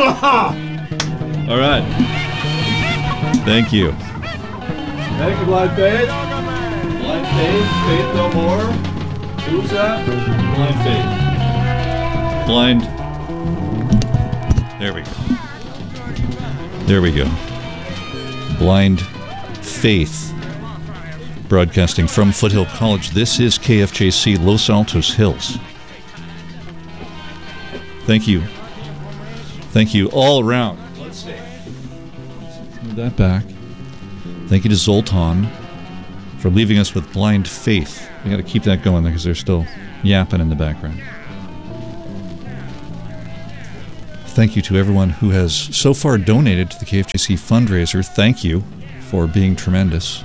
All right. Thank you. Thank you, Blind Faith. Blind Faith, Faith No More. Who's that? Blind Faith. There we go. There we go. Blind Faith. Broadcasting from Foothill College. This is KFJC Los Altos Hills. Thank you. Thank you all around. Let's see. Move that back. Thank you to Zoltan for leaving us with Blind Faith. We got to keep that going because they're still yapping in the background. Thank you to everyone who has so far donated to the KFJC fundraiser. Thank you for being tremendous.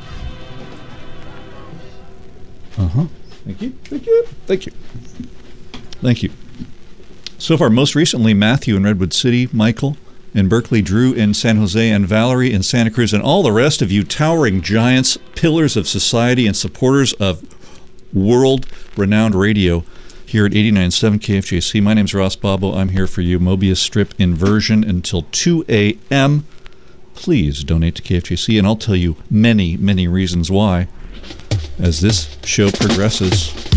Thank you. Thank you. Thank you. Thank you. So far, most recently, Matthew in Redwood City, Michael in Berkeley, Drew in San Jose, and Valerie in Santa Cruz, and all the rest of you towering giants, pillars of society, and supporters of world-renowned radio here at 89.7 KFJC. My name's Ross Bobo. I'm here for you. Mobius Strip inversion until 2 a.m. Please donate to KFJC, and I'll tell you many, many reasons why as this show progresses.